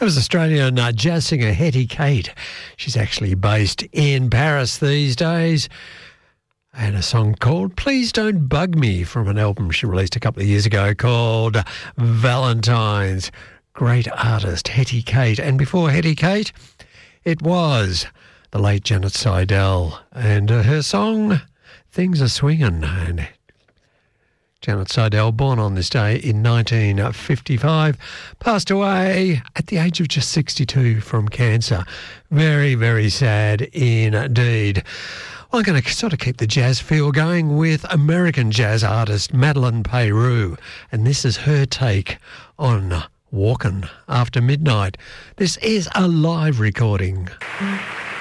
That was Australian jazz singer Hetty Kate. She's actually based in Paris these days. And a song called Please Don't Bug Me from an album she released a couple of years ago called Valentine's. Great artist, Hetty Kate. And before Hetty Kate, it was the late Janet Seidel and her song Things Are Swingin'. And Janet Seidel, born on this day in 1955, passed away at the age of just 62 from cancer. Very, very sad indeed. Well, I'm going to sort of keep the jazz feel going with American jazz artist Madeleine Peyroux, and this is her take on Walkin' After Midnight. This is a live recording.